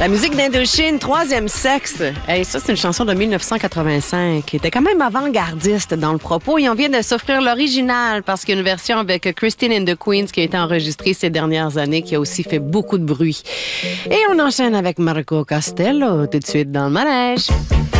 La musique d'Indochine, Troisième Sexe. Hey, ça, c'est une chanson de 1985 qui était quand même avant-gardiste dans le propos. Et on vient de s'offrir l'original parce qu'il y a une version avec Christine and the Queens qui a été enregistrée ces dernières années qui a aussi fait beaucoup de bruit. Et on enchaîne avec Marco Costello tout de suite dans le manège.